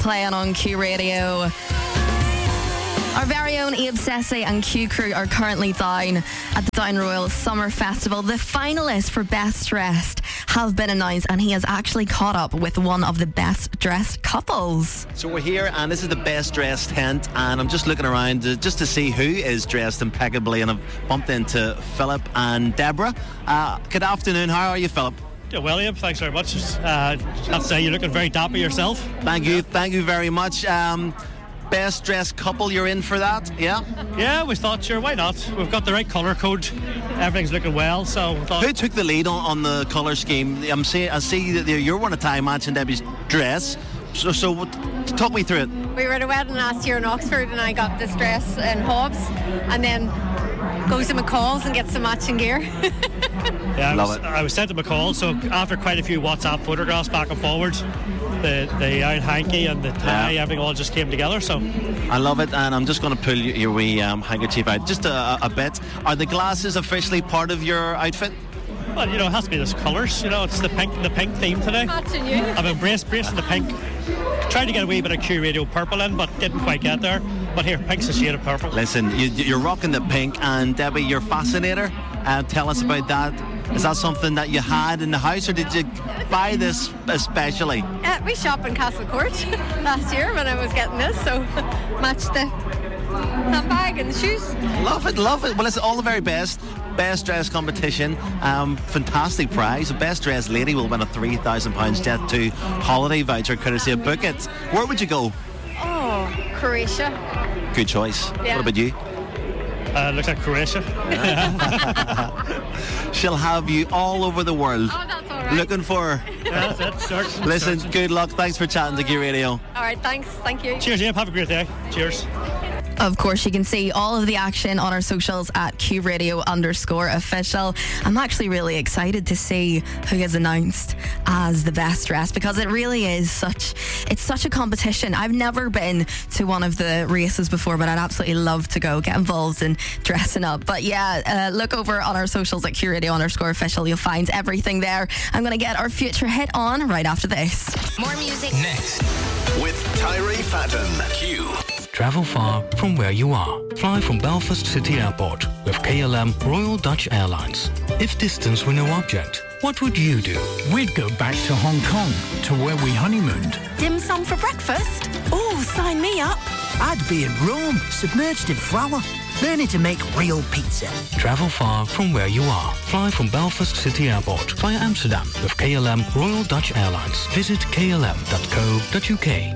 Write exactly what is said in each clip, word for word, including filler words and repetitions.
playing on Q Radio. Our very own Abe Sesay and Q Crew are currently down at the Down Royal Summer Festival. The finalists for Best Dressed have been announced, and he has actually caught up with one of the best dressed couples. So we're here, and this is the Best Dressed tent, and I'm just looking around to, just to see who is dressed impeccably, and I've bumped into Philip and Deborah. Uh, good afternoon. How are you, Philip? Yeah, William, thanks very much. Uh, I'd say you're looking very dapper yourself. Thank you. Thank you very much. Um, Best dressed couple, you're in for that, yeah? Yeah, we thought, sure, why not? We've got the right colour code. Everything's looking well, so we thought... Who took the lead on, on the colour scheme? I'm see, I see that you're one of tie matching Debbie's dress. So, so what, talk me through it. We were at a wedding last year in Oxford, and I got this dress in Hobbs, and then goes to McCall's and gets some matching gear. Yeah, I Love was, it. I was sent to McCall, so after quite a few WhatsApp photographs back and forward, the the iron hanky and the tie, Yeah. everything all just came together. So I love it, and I'm just going to pull your, your wee um, handkerchief out just a, a bit. Are the glasses officially part of your outfit? well, you know, it has to be those colours. You know, it's the pink the pink theme today. Matching you. I've embraced bracing the pink. Tried to get a wee bit of Q Radio purple in, but didn't quite get there. But here, pink's a shade of purple. Listen, you, you're rocking the pink, and Debbie, you're Fascinator. Uh, tell us about that. Is that something that you had in the house, or did you buy this especially? Uh, we shopped in Castlecourt last year when I was getting this, so matched the handbag and the shoes. Love it, love it. Well, it's all the very best. Best dress competition, um, fantastic prize. The best dressed lady will win a three thousand pounds Jet two holiday voucher courtesy of Book It. Where would you go? Oh, Croatia. Good choice. Yeah. What about you? Uh, looks like Croatia. She'll have you all over the world. Oh, that's all right. Looking for her. Yeah, that's it. Search. Listen, Search. good luck. Thanks for chatting to Q Radio. All right, thanks. Thank you. Cheers, Ian. Have a great day. Cheers. Of course, you can see all of the action on our socials at Q Radio underscore official. I'm actually really excited to see who is announced as the best dressed, because it really is such, it's such a competition. I've never been to one of the races before, but I'd absolutely love to go, get involved in dressing up. But yeah, uh, look over on our socials at Q Radio underscore official. You'll find everything there. I'm going to get our future hit on right after this. More music Next. With Tyree Patton. Q. Travel far from where you are. Fly from Belfast City Airport with K L M Royal Dutch Airlines. If distance were no object, what would you do? We'd go back to Hong Kong, to where we honeymooned. dim sum for breakfast. Oh, sign me up. I'd be in Rome, submerged in flour, learning to make real pizza. Travel far from where you are. Fly from Belfast City Airport via Amsterdam with K L M Royal Dutch Airlines. Visit k l m dot co dot u k.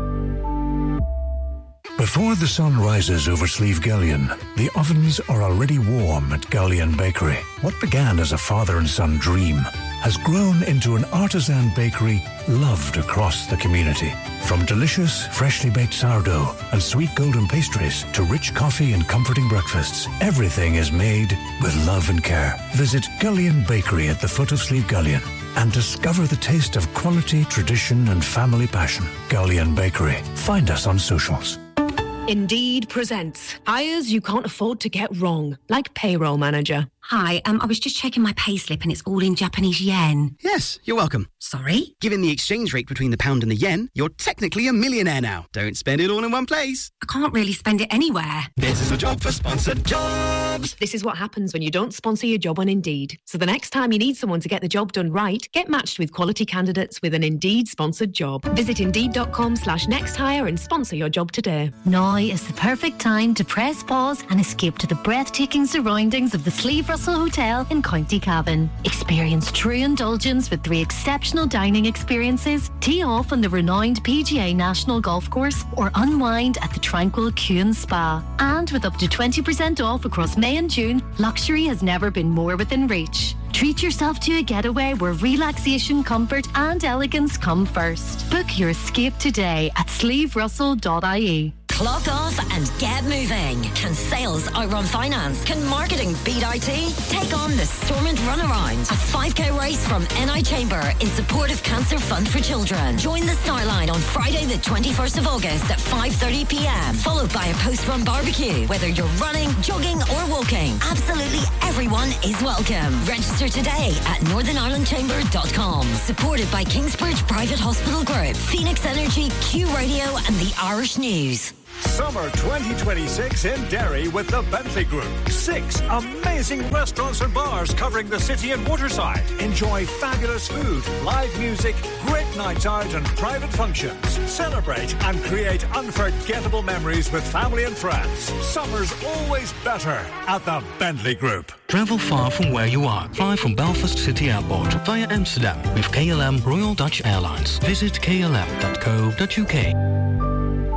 Before the sun rises over Slieve Gullion, the ovens are already warm at Gullion Bakery. What began as a father and son dream has grown into an artisan bakery loved across the community. From delicious, freshly baked sourdough and sweet golden pastries to rich coffee and comforting breakfasts, everything is made with love and care. Visit Gullion Bakery at the foot of Slieve Gullion and discover the taste of quality, tradition and family passion. Gullion Bakery. Find us on socials. Indeed presents hires you can't afford to get wrong, like payroll manager. Hi, um, I was just checking my payslip and it's all in Japanese yen. Yes, you're welcome. Sorry? Given the exchange rate between the pound and the yen, you're technically a millionaire now. Don't spend it all in one place. I can't really spend it anywhere. This is a job for sponsored jobs. This is what happens when you don't sponsor your job on Indeed. So the next time you need someone to get the job done right, get matched with quality candidates with an Indeed sponsored job. Visit indeed.com slash next hire and sponsor your job today. Now is the perfect time to press pause and escape to the breathtaking surroundings of the Slieve Russell Hotel in County Cavan. Experience true indulgence with three exceptional dining experiences, tee off on the renowned P G A National Golf Course, or unwind at the tranquil Kuhn Spa. And with up to twenty percent off across May and June, luxury has never been more within reach. Treat yourself to a getaway where relaxation, comfort and elegance come first. Book your escape today at sleeve russell dot I E. Clock off and get moving. Can sales outrun finance? Can marketing beat I T? Take on the Stormont Runaround, a five K race from N I Chamber in support of Cancer Fund for Children. Join the start line on Friday the twenty-first of August at five thirty p m, followed by a post-run barbecue. Whether you're running, jogging or walking, absolutely everyone is welcome. Register today at northern ireland chamber dot com. Supported by Kingsbridge Private Hospital Group, Phoenix Energy, Q Radio and the Irish News. Summer twenty twenty-six in Derry with the Bentley Group. Six amazing restaurants and bars covering the city and waterside. Enjoy fabulous food, live music, great nights out and private functions. Celebrate and create unforgettable memories with family and friends. Summer's always better at the Bentley Group. Travel far from where you are. Fly from Belfast City Airport via Amsterdam with K L M Royal Dutch Airlines. Visit k l m dot co dot u k.